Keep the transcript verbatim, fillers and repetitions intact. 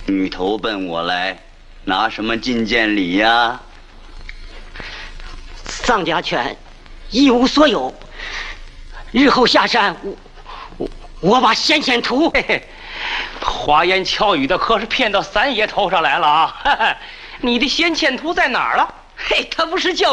女头奔我来，拿什么进见礼呀？ 丧家犬一无所有，日后下山，我我我把先前图。 嘿嘿，花言巧语的可是骗到三爷头上来了啊！你的先前图在哪儿了？ 嘿，他不是叫